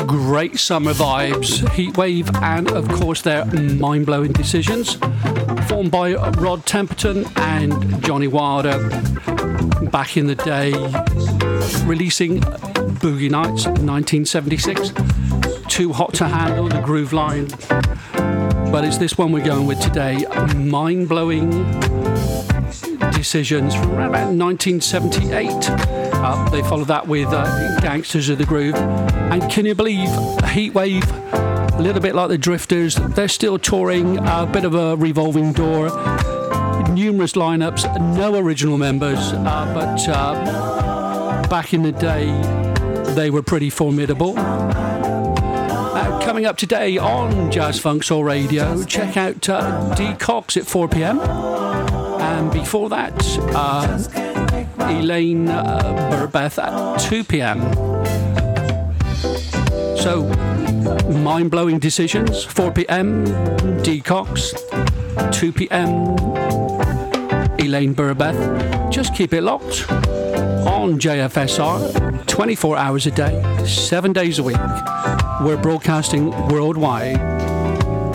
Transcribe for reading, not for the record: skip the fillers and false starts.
great summer vibes, Heatwave, and of course their mind-blowing decisions, formed by Rod Temperton and Johnny Wilder back in the day, releasing Boogie Nights in 1976. Too Hot to Handle, the groove line. But it's this one we're going with today, mind-blowing decisions from around about 1978. They follow that with Gangsters of the Groove. And can you believe Heatwave, a little bit like the Drifters, they're still touring, a bit of a revolving door, numerous lineups, no original members, but back in the day they were pretty formidable. Coming up today on Jazz Funk Soul Radio, check out D Cox at 4 p.m. And before that, Elaine Burbeth at 2 p.m. So, mind-blowing decisions, 4 p.m. D Cox, 2 p.m. Elaine Burbeth. Just keep it locked on JFSR, 24 hours a day, 7 days a week. We're broadcasting worldwide.